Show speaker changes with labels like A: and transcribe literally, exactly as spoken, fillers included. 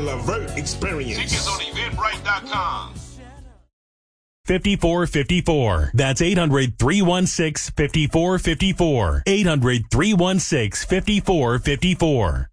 A: Levert experience.
B: Tickets on eventbrite dot com.
C: fifty-four fifty-four. That's eight hundred, three one six, five four five four. eight hundred, three one six, five four five four.